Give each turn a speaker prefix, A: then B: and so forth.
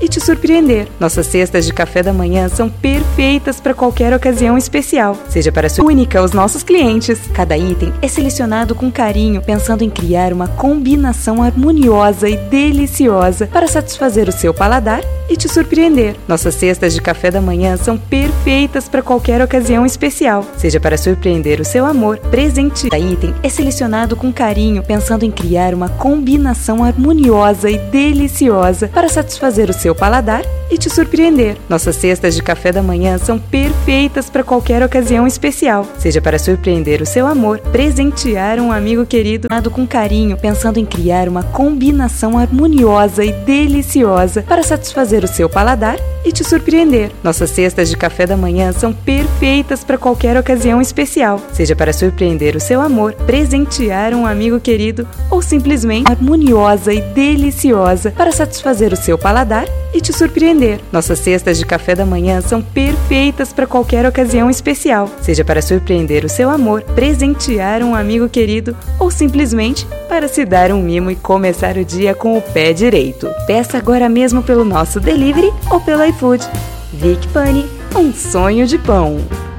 A: e te surpreender. Nossas cestas de café da manhã são perfeitas para qualquer ocasião especial, seja para sua única aos nossos clientes. Cada item é selecionado com carinho, pensando em criar uma combinação harmoniosa e deliciosa para satisfazer o seu paladar e te surpreender. Nossas cestas de café da manhã são perfeitas para qualquer ocasião especial, seja para surpreender o seu amor, presente. Cada item é selecionado com carinho, pensando em criar uma combinação harmoniosa e deliciosa para satisfazer o seu paladar e te surpreender. Nossas cestas de café da manhã são perfeitas para qualquer ocasião especial, seja para surpreender o seu amor, presentear um amigo querido, com carinho, pensando em criar uma combinação harmoniosa e deliciosa para satisfazer o seu paladar e te surpreender. Nossas cestas de café da manhã são perfeitas para qualquer ocasião especial, seja para surpreender o seu amor, presentear um amigo querido ou simplesmente harmoniosa e deliciosa para satisfazer o seu paladar e te surpreender. Nossas cestas de café da manhã são perfeitas para qualquer ocasião especial, seja para surpreender o seu amor, presentear um amigo querido ou simplesmente para se dar um mimo e começar o dia com o pé direito. Peça agora mesmo pelo nosso delivery ou pelo iFood. Vic Pani, um sonho de pão.